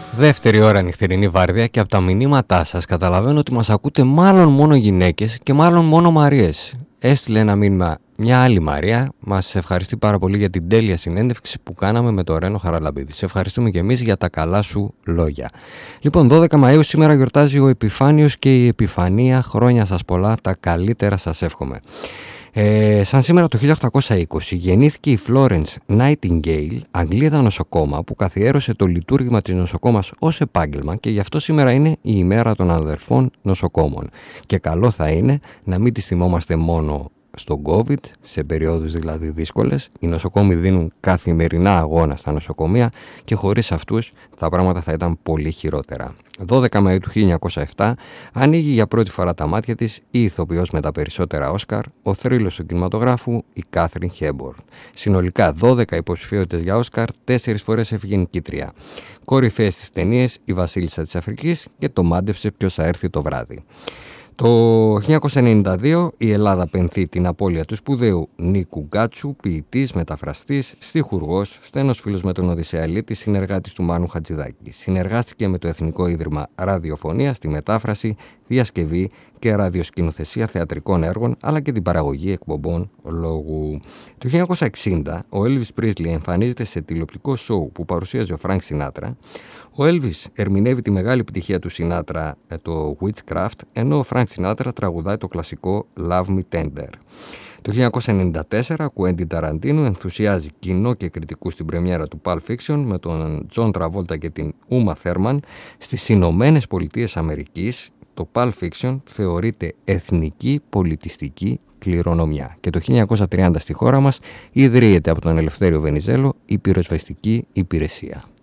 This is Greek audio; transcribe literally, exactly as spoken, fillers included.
Δεύτερη ώρα νυχτερινή βάρδια και από τα μηνύματά σας καταλαβαίνω ότι μας ακούτε μάλλον μόνο γυναίκες και μάλλον μόνο Μαρίες. Έστειλε ένα μήνυμα μια άλλη Μαρία, μας ευχαριστεί πάρα πολύ για την τέλεια συνέντευξη που κάναμε με τον Ρένο Χαραλαμπίδη. Σε ευχαριστούμε και εμείς για τα καλά σου λόγια. Λοιπόν, δώδεκα Μαΐου σήμερα γιορτάζει ο Επιφάνιος και η Επιφανία. Χρόνια σας πολλά, τα καλύτερα σας εύχομαι. Ε, σαν σήμερα το χίλια οκτακόσια είκοσι γεννήθηκε η Florence Nightingale, Αγγλίδα νοσοκόμα που καθιέρωσε το λειτουργήμα της νοσοκόμας ως επάγγελμα και γι' αυτό σήμερα είναι η ημέρα των αδερφών νοσοκόμων. Και καλό θα είναι να μην τις θυμόμαστε μόνο στον COVID, σε περιόδους δηλαδή δύσκολες. Οι νοσοκόμοι δίνουν καθημερινά αγώνα στα νοσοκομεία και χωρίς αυτούς τα πράγματα θα ήταν πολύ χειρότερα. δώδεκα Μαΐου του χίλια εννιακόσια επτά ανοίγει για πρώτη φορά τα μάτια της η ηθοποιός με τα περισσότερα Όσκαρ, ο θρύλος του κινηματογράφου, η Κάθριν Χέμπορν. Συνολικά δώδεκα υποψηφιότητες για Όσκαρ, τέσσερις φορές έφυγε νικήτρια. Κορυφαίες στις ταινίες η Βασίλισσα της Αφρικής και το μάντεψε ποιος θα έρθει το βράδυ. Το χίλια εννιακόσια ενενήντα δύο η Ελλάδα πενθεί την απώλεια του σπουδαίου Νίκου Γκάτσου, ποιητής, μεταφραστής, στιχουργός, στένος φίλος με τον Οδυσσέα Λίτη, συνεργάτης του Μάνου Χατζηδάκη. Συνεργάστηκε με το Εθνικό Ίδρυμα Ραδιοφωνίας στη μετάφραση, διασκευή και ραδιοσκηνοθεσία θεατρικών έργων, αλλά και την παραγωγή εκπομπών λόγου. Το χίλια εννιακόσια εξήντα ο Elvis Presley εμφανίζεται σε τηλεοπτικό σοου που παρουσίαζε ο Φρανκ Σινάτρα. Ο Elvis ερμηνεύει τη μεγάλη επιτυχία του Σινάτρα, το Witchcraft, ενώ ο Φρανκ Σινάτρα τραγουδάει το κλασικό Love Me Tender. Το χίλια εννιακόσια ενενήντα τέσσερα ο Κουέντιν Ταραντίνο ενθουσιάζει κοινό και κριτικούς στην πρεμιέρα του Pulp Fiction με τον Τζον Τραβόλτα και την Ούμα Θέρμαν στις Ηνωμένες Πολιτείες Αμερικής. Το Pulp Fiction θεωρείται εθνική πολιτιστική κληρονομιά και το χίλια εννιακόσια τριάντα στη χώρα μας ιδρύεται από τον Ελευθέριο Βενιζέλο η πυροσβεστική υπηρεσία.